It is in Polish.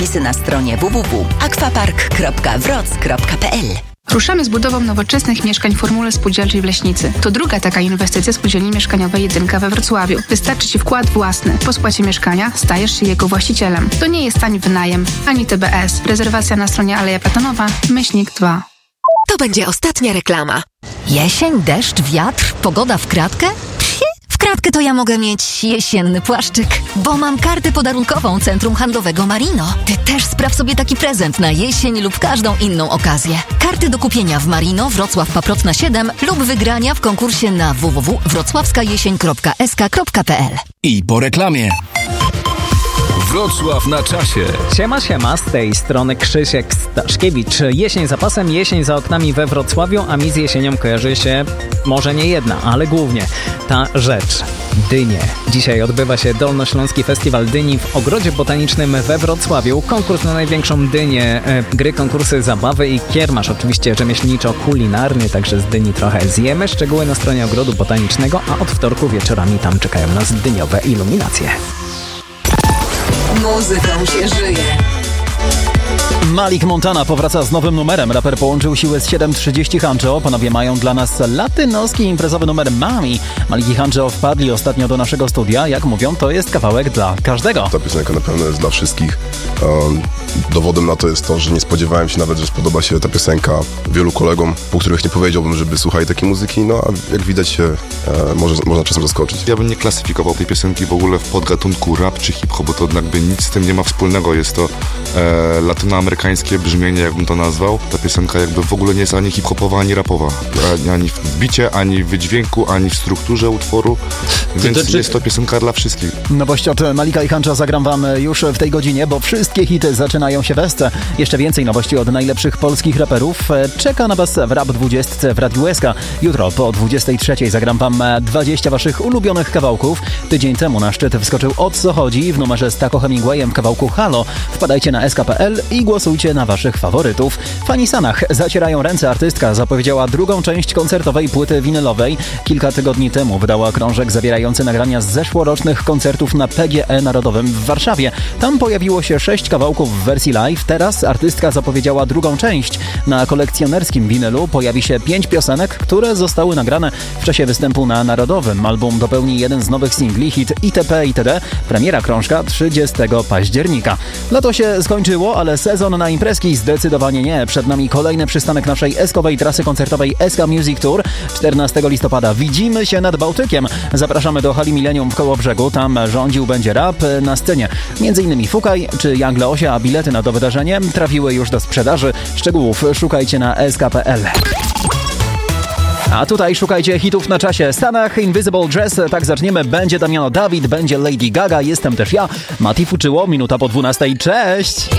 Zapisy na stronie www.aquapark.wroc.pl. Ruszamy z budową nowoczesnych mieszkań w formule spółdzielczej w Leśnicy. To druga taka inwestycja spółdzielni mieszkaniowej Jedynka we Wrocławiu. Wystarczy Ci wkład własny. Po spłacie mieszkania stajesz się jego właścicielem. To nie jest ani wynajem, ani TBS. Rezerwacja na stronie Aleja Platonowa, /2. To będzie ostatnia reklama. Jesień, deszcz, wiatr, pogoda w kratkę? W kratkę to ja mogę mieć jesienny płaszczyk, bo mam kartę podarunkową Centrum Handlowego Marino. Ty też spraw sobie taki prezent na jesień lub każdą inną okazję. Karty do kupienia w Marino, Wrocław Paprotna 7 lub wygrania w konkursie na www.wrocławskajesień.sk.pl. I po reklamie. Wrocław na czasie. Siema, z tej strony Krzysiek Staszkiewicz. Jesień za pasem, jesień za oknami we Wrocławiu, a mi z jesienią kojarzy się może nie jedna, ale głównie ta rzecz. Dynie. Dzisiaj odbywa się Dolnośląski Festiwal Dyni w Ogrodzie Botanicznym we Wrocławiu. Konkurs na największą dynię, gry, konkursy, zabawy i kiermasz oczywiście rzemieślniczo-kulinarny, także z dyni trochę zjemy. Szczegóły na stronie Ogrodu Botanicznego, a od wtorku wieczorami tam czekają nas dyniowe iluminacje. Muzyką się żyje. Malik Montana powraca z nowym numerem. Raper połączył siły z 730 Hancho. Panowie mają dla nas latynoski imprezowy numer Mami. Malik i Hancho wpadli ostatnio do naszego studia. Jak mówią, to jest kawałek dla każdego. Ta piosenka na pewno jest dla wszystkich. Dowodem na to jest to, że nie spodziewałem się nawet, że spodoba się ta piosenka wielu kolegom, po których nie powiedziałbym, żeby słuchali takiej muzyki, no a jak widać się można czasem zaskoczyć. Ja bym nie klasyfikował tej piosenki w ogóle w podgatunku rap czy hip-hop, bo to jakby nic z tym nie ma wspólnego. Jest to latynoamerykańskie brzmienie, jakbym to nazwał. Ta piosenka jakby w ogóle nie jest ani hip-hopowa, ani rapowa. Ani w bicie, ani w wydźwięku, ani w strukturze utworu, więc jest to piosenka dla wszystkich. Nowość od Malika i Hancha zagram wam już w tej godzinie, bo wszystkie hity zaczynają się w SC. Jeszcze więcej nowości od najlepszych polskich raperów czeka na was w Rap 20 w Radiu SK. Jutro po 23 zagram wam 20 waszych ulubionych kawałków. Tydzień temu na szczyt wskoczył O co chodzi w numerze z Taco Hemingwayem w kawałku Halo. Wpadajcie na sk.pl i głosujcie na waszych faworytów. Fani Sanach zacierają ręce. Artystka zapowiedziała drugą część koncertowej płyty winylowej. Kilka tygodni temu wydała krążek zawierający nagrania z zeszłorocznych koncertów na PGE Narodowym w Warszawie. Tam pojawiło się 6 kawałków w wersji live. Teraz artystka zapowiedziała drugą część. Na kolekcjonerskim winylu pojawi się 5 piosenek, które zostały nagrane w czasie występu na Narodowym. Album dopełni jeden z nowych singli, hit itp. itd. Premiera krążka 30 października. Lato się skończyło, ale sezon na imprezki zdecydowanie nie. Przed nami kolejny przystanek naszej eskowej trasy koncertowej SK Music Tour. 14 listopada widzimy się nad Bałtykiem. Zapraszamy do hali Millennium w Kołobrzegu. Tam rządził będzie rap na scenie. M.in. Fukaj czy Young Leosia, a bilety na to wydarzenie trafiły już do sprzedaży. Szczegółów szukajcie na sk.pl. A tutaj szukajcie hitów na czasie. Stanach Invisible Dress, tak zaczniemy. Będzie Damiano Dawid, będzie Lady Gaga, jestem też ja, Mati Fuczyło, minuta po 12. Cześć!